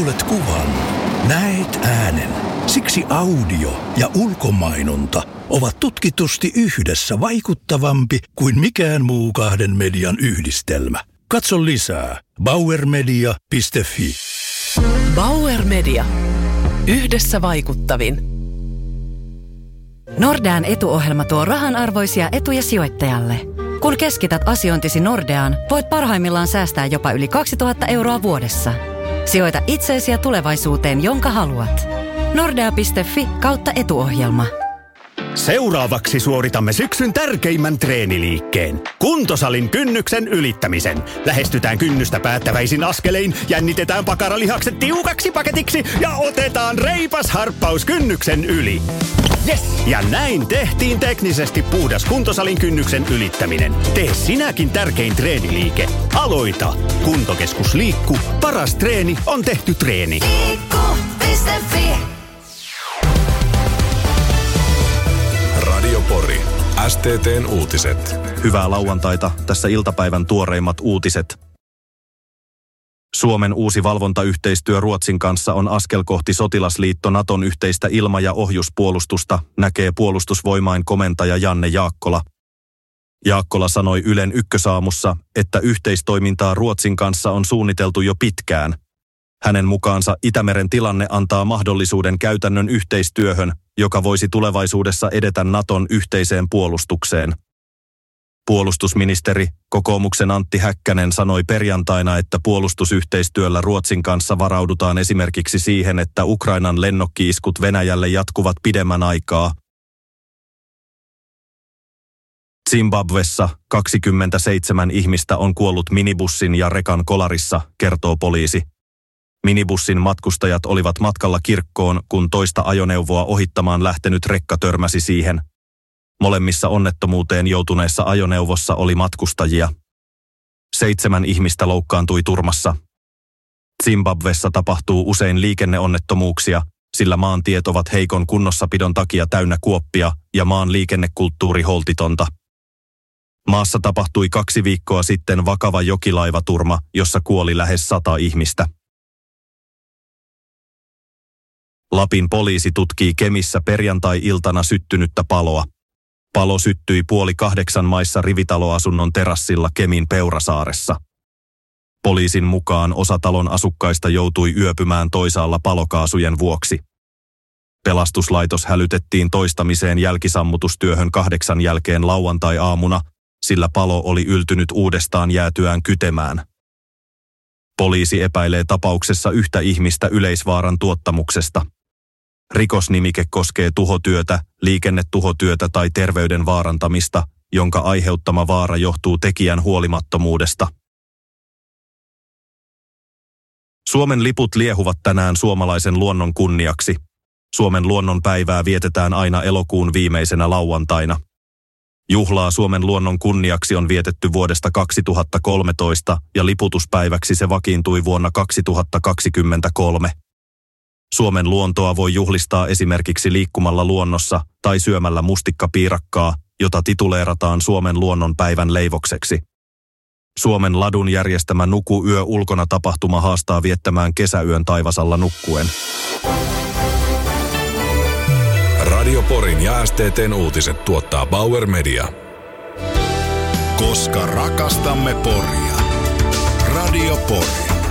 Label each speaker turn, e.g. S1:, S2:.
S1: kuulet kuvan, näet äänen. Siksi audio ja ulkomainonta ovat tutkitusti yhdessä vaikuttavampi kuin mikään muu kahden median yhdistelmä. Katso lisää bauermedia.fi.
S2: Bauer Media. Yhdessä vaikuttavin.
S3: Nordean etuohjelma tuo rahanarvoisia etuja sijoittajalle. Kun keskität asiointisi Nordeaan, voit parhaimmillaan säästää jopa yli 2000 € vuodessa. Sijoita itseesi ja tulevaisuuteen, jonka haluat. Nordea.fi/etuohjelma.
S4: Seuraavaksi suoritamme syksyn tärkeimmän treeniliikkeen. Kuntosalin kynnyksen ylittämisen. Lähestytään kynnystä päättäväisin askelein, jännitetään pakaralihakset tiukaksi paketiksi ja otetaan reipas harppaus kynnyksen yli. Yes! Ja näin tehtiin teknisesti puhdas kuntosalin kynnyksen ylittäminen. Tee sinäkin tärkein treeniliike. Aloita! Kuntokeskus Liikku. Paras treeni on tehty treeni.
S5: Liikku.fi.
S6: Radio Pori. STT:n uutiset.
S7: Hyvää lauantaita. Tässä iltapäivän tuoreimmat uutiset. Suomen uusi valvontayhteistyö Ruotsin kanssa on askel kohti sotilasliitto Naton yhteistä ilma- ja ohjuspuolustusta, näkee Puolustusvoimain komentaja Janne Jaakkola. Jaakkola sanoi Ylen Ykkösaamussa, että yhteistoimintaa Ruotsin kanssa on suunniteltu jo pitkään. Hänen mukaansa Itämeren tilanne antaa mahdollisuuden käytännön yhteistyöhön, joka voisi tulevaisuudessa edetä Naton yhteiseen puolustukseen. Puolustusministeri, kokoomuksen Antti Häkkänen sanoi perjantaina, että puolustusyhteistyöllä Ruotsin kanssa varaudutaan esimerkiksi siihen, että Ukrainan lennokki-iskut Venäjälle jatkuvat pidemmän aikaa. Zimbabwessa 27 ihmistä on kuollut minibussin ja rekan kolarissa, kertoo poliisi. Minibussin matkustajat olivat matkalla kirkkoon, kun toista ajoneuvoa ohittamaan lähtenyt rekka törmäsi siihen. Molemmissa onnettomuuteen joutuneessa ajoneuvossa oli matkustajia. 7 ihmistä loukkaantui turmassa. Zimbabwessa tapahtuu usein liikenneonnettomuuksia, sillä maantiet ovat heikon kunnossapidon takia täynnä kuoppia ja maan liikennekulttuuri holtitonta. Maassa tapahtui 2 viikkoa sitten vakava jokilaivaturma, jossa kuoli lähes 100 ihmistä. Lapin poliisi tutkii Kemissä perjantai-iltana syttynyttä paloa. Palo syttyi 7:30 maissa rivitaloasunnon terassilla Kemin Peurasaaressa. Poliisin mukaan osa talon asukkaista joutui yöpymään toisaalla palokaasujen vuoksi. Pelastuslaitos hälytettiin toistamiseen jälkisammutustyöhön 8 jälkeen lauantai-aamuna, sillä palo oli yltynyt uudestaan jäätyään kytemään. Poliisi epäilee tapauksessa yhtä ihmistä yleisvaaran tuottamuksesta. Rikosnimike koskee tuhotyötä, liikennetuhotyötä tai terveyden vaarantamista, jonka aiheuttama vaara johtuu tekijän huolimattomuudesta. Suomen liput liehuvat tänään suomalaisen luonnon kunniaksi. Suomen luonnonpäivää vietetään aina elokuun viimeisenä lauantaina. Juhlaa Suomen luonnon kunniaksi on vietetty vuodesta 2013 ja liputuspäiväksi se vakiintui vuonna 2023. Suomen luontoa voi juhlistaa esimerkiksi liikkumalla luonnossa tai syömällä mustikkapiirakkaa, jota tituleerataan Suomen luonnonpäivän leivokseksi. Suomen Ladun järjestämä Nuku yö ulkona tapahtuma haastaa viettämään kesäyön taivasalla nukkuen.
S6: Radio Porin ja STT:n uutiset tuottaa Bauer Media.
S1: Koska rakastamme Poria. Radio Pori.